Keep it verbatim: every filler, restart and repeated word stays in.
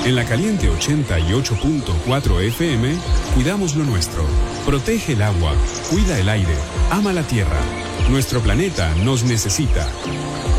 En La Caliente ochenta y ocho punto cuatro F M, cuidamos lo nuestro. Protege el agua, cuida el aire, ama la tierra. Nuestro planeta nos necesita.